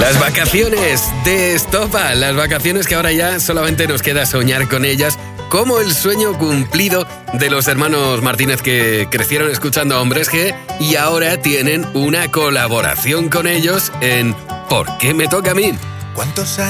Las vacaciones de Estopa, las vacaciones que ahora ya solamente nos queda soñar con ellas, como el sueño cumplido de los hermanos Martínez que crecieron escuchando a Hombres G y ahora tienen una colaboración con ellos en ¿Por qué me toca a mí? ¿Cuántos años?